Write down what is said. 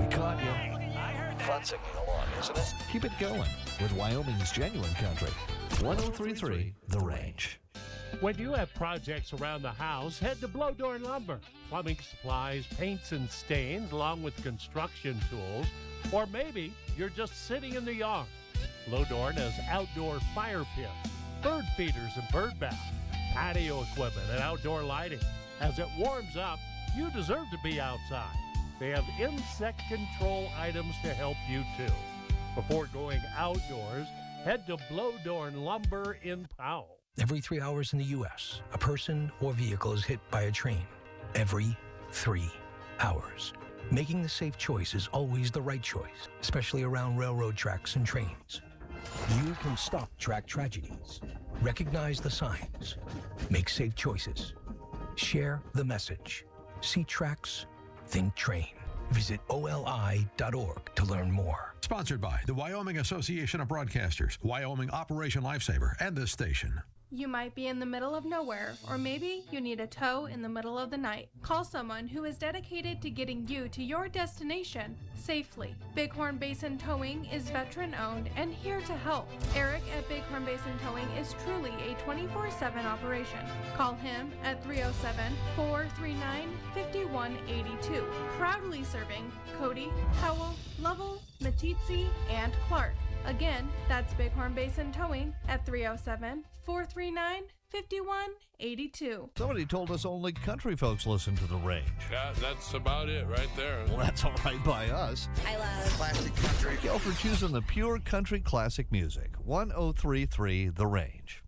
caught you. Fun singing along, isn't it? Keep it going with Wyoming's Genuine Country. 103.3 The Range. When you have projects around the house, head to Blowdorn Lumber. Plumbing supplies, paints and stains, along with construction tools. Or maybe you're just sitting in the yard. Blowdorn has outdoor fire pits, bird feeders and bird baths, patio equipment and outdoor lighting. As it warms up, you deserve to be outside. They have insect control items to help you too. Before going outdoors, head to Blowdorn Lumber in Powell. Every 3 hours in the U.S., a person or vehicle is hit by a train. Every 3 hours. Making the safe choice is always the right choice, especially around railroad tracks and trains. You can stop track tragedies. Recognize the signs. Make safe choices. Share the message. See tracks, think train. Visit oli.org to learn more. Sponsored by the Wyoming Association of Broadcasters, Wyoming Operation Lifesaver, and this station. You might be in the middle of nowhere, or maybe you need a tow in the middle of the night. Call someone who is dedicated to getting you to your destination safely. Bighorn Basin Towing is veteran-owned and here to help. Eric at Bighorn Basin Towing is truly a 24/7 operation. Call him at 307-439-5182. Proudly serving Cody, Howell, Lovell, Meeteetse, and Clark. Again, that's Bighorn Basin Towing at 307-439-5182. Somebody told us only country folks listen to The Range. Yeah, that's about it right there. Well, that's all right by us. I love classic country. Go for choosing the pure country classic music. 103.3 The Range.